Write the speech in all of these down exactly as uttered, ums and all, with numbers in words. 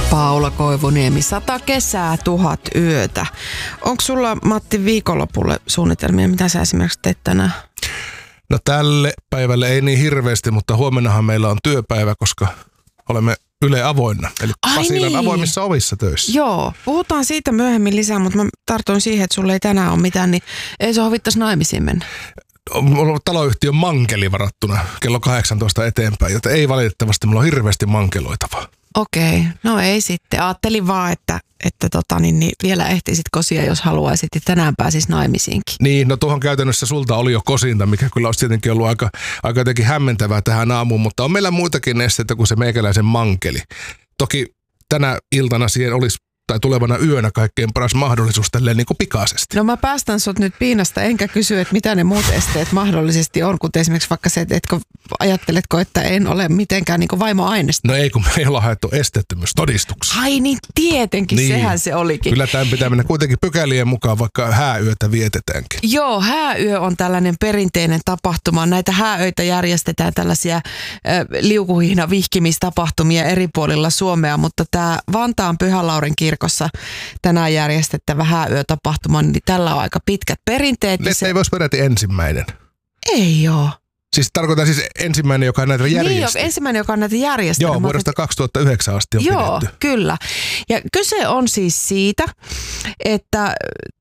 Paula Koivuniemi, sata kesää, tuhat yötä. Onko sulla, Matti, viikonlopulle suunnitelmia? Mitä sä esimerkiksi teet tänään? No tälle päivälle ei niin hirveästi, mutta huomennahan meillä on työpäivä, koska olemme Yle Avoinna. Eli Ai Pasilan niin. avoimissa ovissa töissä. Joo, puhutaan siitä myöhemmin lisää, mutta mä tartun siihen, että sulla ei tänään ole mitään, niin ei se hovittaisi naimisiin mennä. On ollut taloyhtiön mankeli varattuna kello kahdeksantoista eteenpäin, joten ei valitettavasti, mulla on hirveästi mankeloitavaa. Okei, no ei sitten. Ajattelin vaan, että, että tota, niin, niin vielä ehtisit kosia, jos haluaisit, ja tänään pääsis naimisiinkin. Niin, no tuohon käytännössä sulta oli jo kosinta, mikä kyllä olisi tietenkin ollut aika, aika jotenkin hämmentävää tähän aamuun, mutta on meillä muitakin esteitä kuin se meikäläisen mankeli. Toki tänä iltana siihen olisi tai tulevana yönä kaikkein paras mahdollisuus tälleen niin kuin pikaisesti. No mä päästän sut nyt piinasta, enkä kysy, että mitä ne muut esteet mahdollisesti on, kuten esimerkiksi vaikka se, että etkö, ajatteletko, että en ole mitenkään niin kuin vaimo-aineesta. No ei, kun me ei olla haettu esteettömyystodistuksia. Ai niin, tietenkin, niin. Sehän se olikin. Kyllä tämän pitää mennä kuitenkin pykälien mukaan, vaikka hääyötä vietetäänkin. Joo, hääyö on tällainen perinteinen tapahtuma. Näitä hääöitä järjestetään tällaisia äh, liukuhihna vihkimistapahtumia eri puolilla Suomea, mutta tämä Vantaan Pyhän Laurin kirkossa tänään järjestettävä hääyötapahtuma, niin tällä on aika pitkät perinteet. Että se ei voisi peräti ensimmäinen. Ei oo. Siis tarkoitan siis ensimmäinen, joka näitä järjesti. Niin, ensimmäinen, joka näitä järjesti. Joo, vuodesta kaksituhattayhdeksän asti on Joo, pidetty. kyllä. Ja kyse on siis siitä, että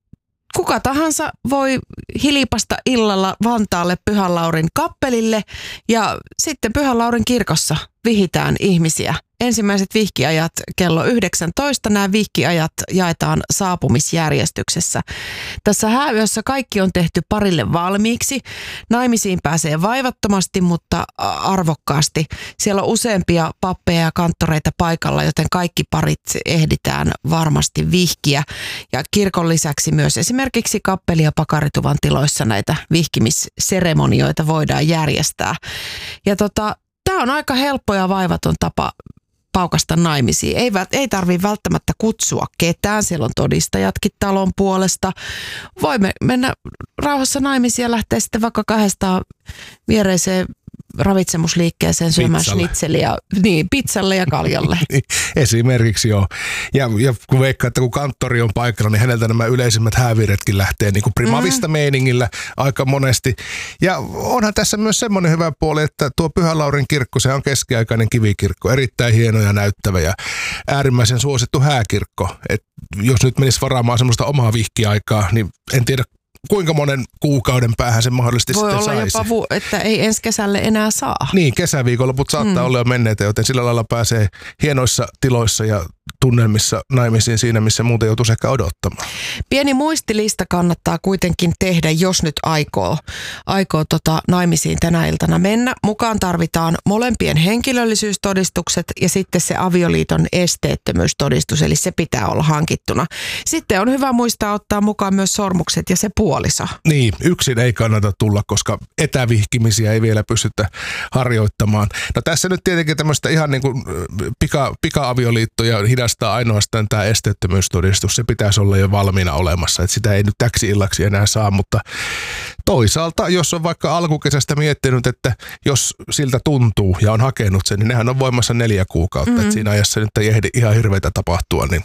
kuka tahansa voi hilipasta illalla Vantaalle Pyhän Laurin kappelille ja sitten Pyhän Laurin kirkossa vihitään ihmisiä. Ensimmäiset vihkiajat kello yhdeksäntoista. Nämä vihkiajat jaetaan saapumisjärjestyksessä. Tässä hääyössä kaikki on tehty parille valmiiksi. Naimisiin pääsee vaivattomasti, mutta arvokkaasti. Siellä on useampia pappeja ja kanttoreita paikalla, joten kaikki parit ehditään varmasti vihkiä. Ja kirkon lisäksi myös esimerkiksi kappeli- ja pakarituvan tiloissa näitä vihkimisseremonioita voidaan järjestää. Ja tota, tämä on aika helppo ja vaivaton tapa paukasta naimisiin. Ei, ei tarvitse välttämättä kutsua ketään. Siellä on todistajatkin talon puolesta. Voimme mennä rauhassa naimisiin ja lähteä sitten vaikka kahdestaan viereiseen ravitsemusliikkeeseen syömään schnitzeliä, niin, pizzalle ja kaljalle. Esimerkiksi joo. Ja, ja kun veikkaa, että kun kanttori on paikalla, niin häneltä nämä yleisimmät hääviretkin lähtee niin kuin primavista mm. meiningillä aika monesti. Ja onhan tässä myös semmoinen hyvä puoli, että tuo Pyhän Laurin kirkko, se on keskiaikainen kivikirkko, erittäin hieno ja näyttävä ja äärimmäisen suosittu hääkirkko. Et jos nyt menisi varaamaan semmoista omaa vihkiaikaa, niin en tiedä, kuinka monen kuukauden päähän se mahdollisesti voi sitten olla saisi. Jopa, vu- että ei ensi kesälle enää saa. Niin, kesäviikonloput saattaa mm. olla jo menneitä, joten sillä lailla pääsee hienoissa tiloissa ja tunnelmissa naimisiin siinä, missä muuten joutuisi ehkä odottamaan. Pieni muistilista kannattaa kuitenkin tehdä, jos nyt aikoo, aikoo tota naimisiin tänä iltana mennä. Mukaan tarvitaan molempien henkilöllisyystodistukset ja sitten se avioliiton esteettömyystodistus, eli se pitää olla hankittuna. Sitten on hyvä muistaa ottaa mukaan myös sormukset ja se puoliso. Niin, yksin ei kannata tulla, koska etävihkimisiä ei vielä pystytä harjoittamaan. No tässä nyt tietenkin tämmöistä ihan niin kuin pika, pika-avioliittoja hidastaa ainoastaan tämä esteettömyystodistus. Se pitäisi olla jo valmiina olemassa, että sitä ei nyt täksi illaksi enää saa, mutta toisaalta, jos on vaikka alkukesästä miettinyt, että jos siltä tuntuu ja on hakenut sen, niin nehän on voimassa neljä kuukautta, mm-hmm. että siinä ajassa nyt ei ehdi ihan hirveitä tapahtua, niin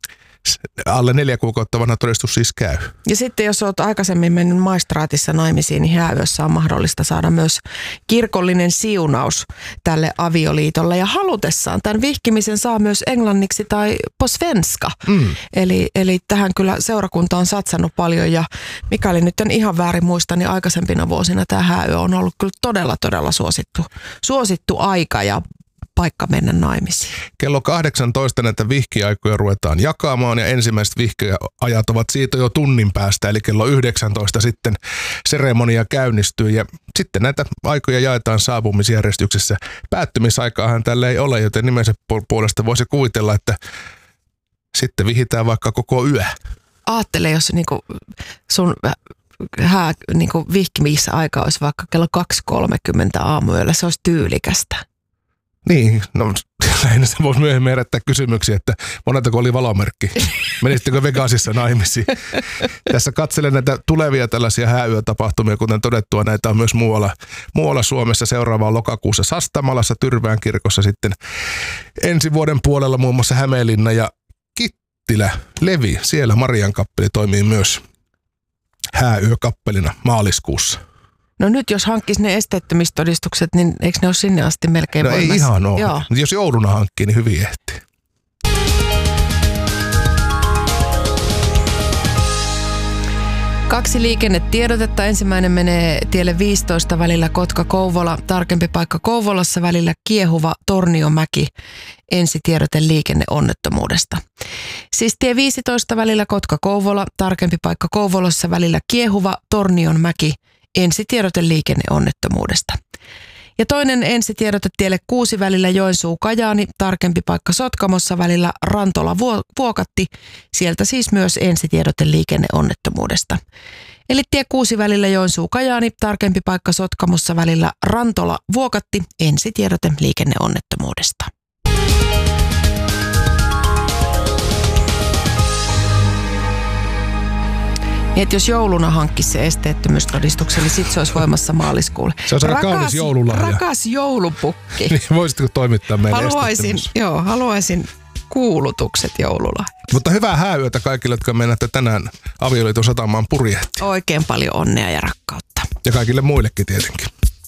alle neljä kuukautta vanha todistus siis käy. Ja sitten jos olet aikaisemmin mennyt maistraatissa naimisiin, niin hääyössä on mahdollista saada myös kirkollinen siunaus tälle avioliitolle. Ja halutessaan tämän vihkimisen saa myös englanniksi tai på svenska. Mm. Eli, eli tähän kyllä seurakunta on satsannut paljon ja mikäli nyt en ihan väärin muista, niin aikaisempina vuosina tämä hääyö on ollut kyllä todella todella suosittu, suosittu aika ja paikka mennä naimisiin. Kello kahdeksantoista näitä vihkiaikoja ruvetaan jakamaan ja ensimmäiset vihkiajat ovat siitä jo tunnin päästä, eli kello yhdeksäntoista sitten seremonia käynnistyy ja sitten näitä aikoja jaetaan saapumisjärjestyksessä. Päättymisaikaahan tällä ei ole, joten nimensä puolesta voisi kuvitella, että sitten vihitään vaikka koko yö. Aattele, jos niinku sun hää, niinku vihkimisaika olisi vaikka kello kaksi kolmekymmentä aamuyöllä, se olisi tyylikästä. Niin, no lähinnä se voisi myöhemmin herättää kysymyksiä, että monetako oli valomerkki. Menisittekö Vegasissa naimisiin? Tässä katselen näitä tulevia tällaisia hääyötapahtumia, kuten todettua, näitä on myös muualla, muualla Suomessa. Seuraava on lokakuussa Sastamalassa, Tyrvään kirkossa sitten ensi vuoden puolella muun muassa Hämeenlinna ja Kittilä, Levi. Siellä Marian kappeli toimii myös hääyökappelina maaliskuussa. No nyt jos hankkisi ne esteettömistodistukset, niin eikö ne ole sinne asti melkein no voimassa? Ei ihan ole. Joo. Jos jouluna hankkii, niin hyvin ehtii. Kaksi liikennetiedotetta. Ensimmäinen menee tielle viisitoista välillä Kotka-Kouvola, tarkempi paikka Kouvolassa välillä Kiehuva Torniomäki. Ensitiedote liikenneonnettomuudesta. Siis tie viisitoista välillä Kotka-Kouvola, tarkempi paikka Kouvolassa välillä Kiehuva Tornionmäki. Ensitiedote liikenneonnettomuudesta. Ja toinen ensitiedote tielle kuusi välillä Joensuu-Kajaani, tarkempi paikka Sotkamossa välillä Rantola-Vuokatti. Sieltä siis myös ensitiedote liikenneonnettomuudesta. Eli tie kuusi välillä Joensuu-Kajaani, tarkempi paikka Sotkamossa välillä Rantola-Vuokatti. Ensitiedote liikenneonnettomuudesta. Niin, että jos jouluna hankkisi se esteettömyystodistuksen, niin sitten se olisi voimassa maaliskuulle. Se olisi rakas, kaunis joululahja. Rakas joulupukki. Niin, voisitko toimittaa meille haluaisin, joo, haluaisin kuulutukset joululahjaksi. Mutta hyvää hääyötä kaikille, jotka mennätte tänään avioliiton satamaan purjehtiin. Oikein paljon onnea ja rakkautta. Ja kaikille muillekin tietenkin.